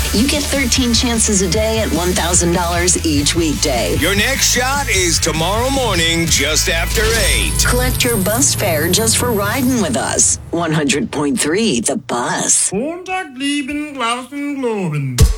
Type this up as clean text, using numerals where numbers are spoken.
You get 13 chances a day at $1,000 each weekday. Your next shot is tomorrow morning just after 8. Collect your bus fare just for riding with us. 100.3 The Bus. Montag, lieben Glauben, Globen.